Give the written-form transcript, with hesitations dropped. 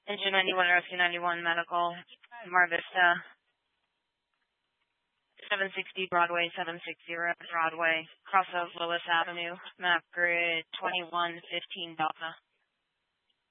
Engine 91, Rescue 91, Medical, Mar Vista, 760 Broadway, 760 Broadway, cross of Willis Avenue, map grid 2115 Delta.